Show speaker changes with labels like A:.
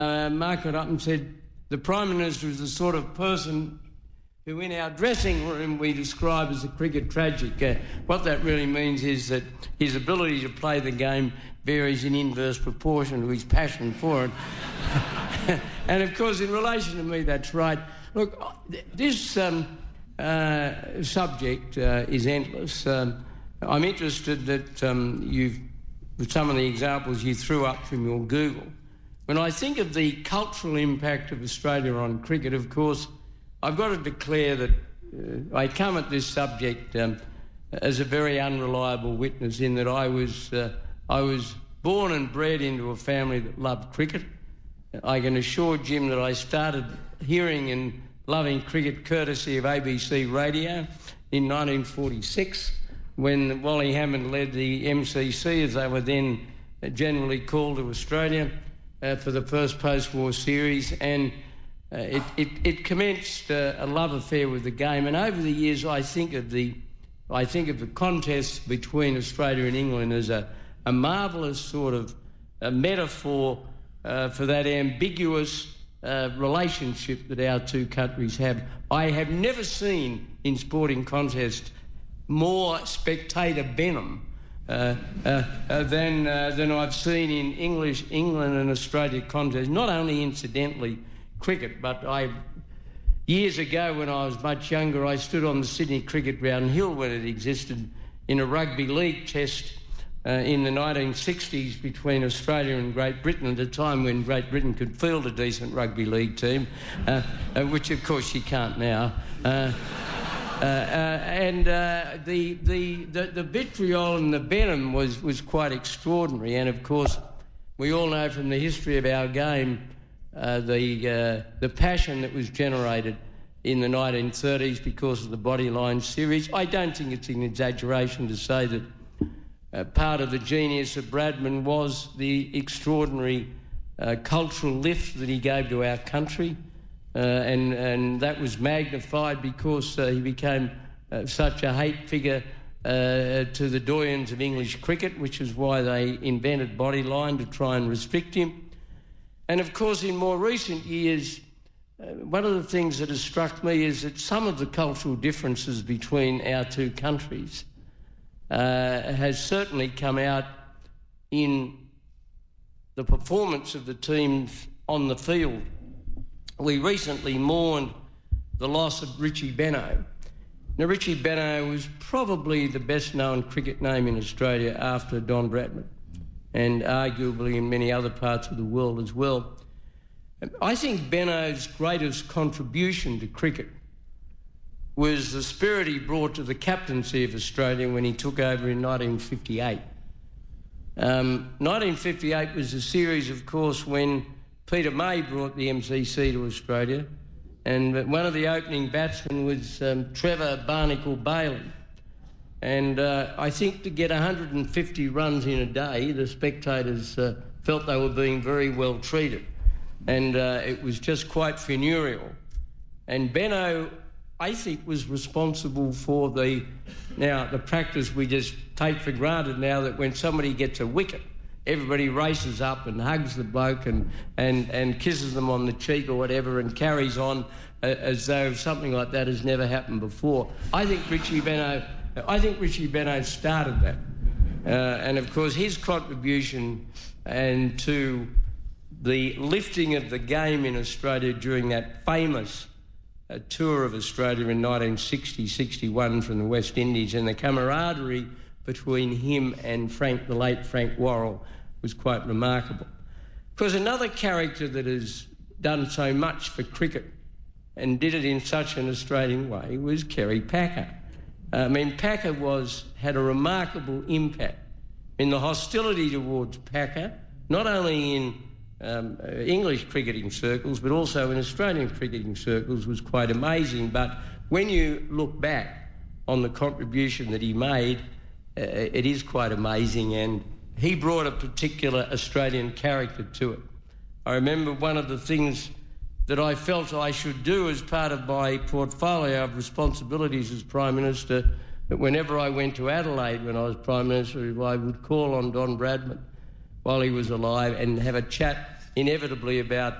A: Mark got up and said the Prime Minister is the sort of person who in our dressing room we describe as a cricket tragic. What that really means is that his ability to play the game varies in inverse proportion to his passion for it. And of course, in relation to me, that's right. Look, this subject is endless. I'm interested that with some of the examples you threw up from your Google. When I think of the cultural impact of Australia on cricket, of course, I've got to declare that I come at this subject as a very unreliable witness in that I was born and bred into a family that loved cricket. I can assure Jim that I started hearing and loving cricket courtesy of ABC Radio in 1946 when Wally Hammond led the MCC, as they were then generally called, to Australia for the first post-war series, and it commenced a love affair with the game. And over the years, I think of the contest between Australia and England as a marvellous sort of a metaphor for that ambiguous relationship that our two countries have. I have never seen in sporting contest more spectator venom than I've seen in England and Australia contest. Not only incidentally cricket, but years ago when I was much younger, I stood on the Sydney Cricket Ground Hill when it existed in a rugby league test in the 1960s between Australia and Great Britain, at a time when Great Britain could field a decent rugby league team, which of course she can't now. The vitriol and the venom was quite extraordinary. And of course, we all know from the history of our game the passion that was generated in the 1930s because of the Bodyline series. I don't think it's an exaggeration to say that part of the genius of Bradman was the extraordinary cultural lift that he gave to our country, and that was magnified because he became such a hate figure to the doyens of English cricket, which is why they invented Bodyline to try and restrict him. And of course, in more recent years, one of the things that has struck me is that some of the cultural differences between our two countries has certainly come out in the performance of the teams on the field. We recently mourned the loss of Richie Benaud. Now, Richie Benaud was probably the best-known cricket name in Australia after Don Bradman, and arguably in many other parts of the world as well. I think Benaud's greatest contribution to cricket was the spirit he brought to the captaincy of Australia when he took over in 1958. 1958 was a series, of course, when Peter May brought the MCC to Australia, and one of the opening batsmen was Trevor Barnacle-Bailey. And I think to get 150 runs in a day, the spectators felt they were being very well treated. And it was just quite funereal. And Benaud, I think, was responsible for the practice we just take for granted now, that when somebody gets a wicket, everybody races up and hugs the bloke and kisses them on the cheek or whatever and carries on as though something like that has never happened before. I think Richie Benaud started that. And of course, his contribution and to the lifting of the game in Australia during that famous tour of Australia in 1960-61 from the West Indies, and the camaraderie between him and the late Frank Worrell was quite remarkable. Because another character that has done so much for cricket and did it in such an Australian way was Kerry Packer. I mean, Packer had a remarkable impact in the hostility towards Packer, not only in English cricketing circles, but also in Australian cricketing circles, was quite amazing. But when you look back on the contribution that he made, it is quite amazing, and he brought a particular Australian character to it. I remember one of the things that I felt I should do as part of my portfolio of responsibilities as Prime Minister, that whenever I went to Adelaide when I was Prime Minister, I would call on Don Bradman while he was alive and have a chat inevitably about